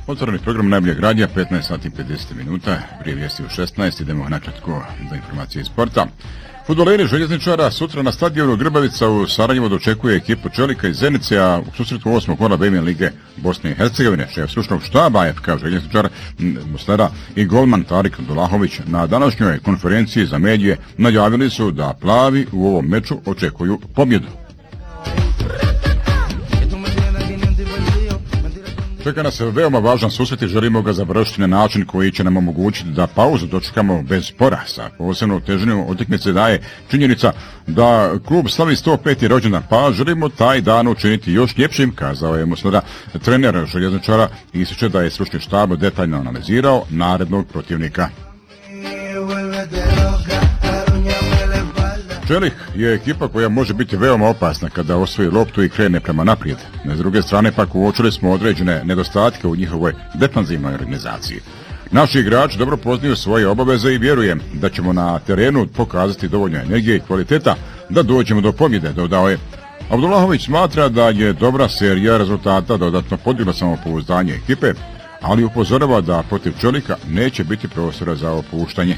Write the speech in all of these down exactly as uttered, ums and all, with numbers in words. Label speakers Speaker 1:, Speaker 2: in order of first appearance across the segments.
Speaker 1: Otvoreni program najboljeg radija, petnaest sati i pedeset minuta, prije vijesti u šesnaest, idemo nakratko za informacije iz sporta. Fudbaleri Željezničara sutra na stadionu Grbavica u Sarajevu dočekuje ekipu Čelika iz Zenice, a u susretu osmog kola B M lige Bosne i Hercegovine. Šef stručnog štaba F K Željezničara Mostara i golman Tarik Dolahović na današnjoj konferenciji za medije najavili su da plavi u ovom meču očekuju pobjedu. Čeka nas veoma važan susret i želimo ga završiti na način koji će nam omogućiti da pauzu dočekamo bez poraza. Posebno težinu utakmice daje činjenica da klub slavi sto peti rođendan, pa želimo taj dan učiniti još ljepšim, kazao je Moslara. Trener Željezničara ističe da je stručni štab detaljno analizirao narednog protivnika. Čelik je ekipa koja može biti veoma opasna kada osvoji loptu i krene prema naprijed. S druge strane pak uočili smo određene nedostatke u njihovoj defanzivnoj organizaciji. Naši igrači dobro poznaju svoje obaveze i vjerujem da ćemo na terenu pokazati dovoljno energije i kvaliteta da dođemo do pobjede, dodao je. Abdullahović smatra da je dobra serija rezultata dodatno podigla samopouzdanje ekipe, ali upozorava da protiv Čelika neće biti prostora za opuštanje.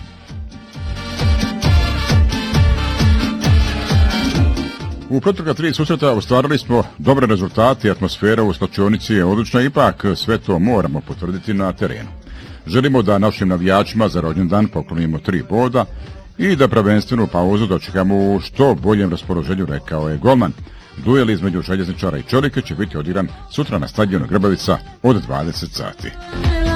Speaker 1: U protekla tri susreta ostvarili smo dobre rezultate i atmosfera u slačionici je odlična, ipak sve to moramo potvrditi na terenu. Želimo da našim navijačima za rođendan poklonimo tri boda i da prvenstvenu pauzu dočekamo u što boljem raspoloženju, rekao je golman. Duel između Željezničara i Čelika će biti odigran sutra na stadionu Grbavica od dvadeset sati.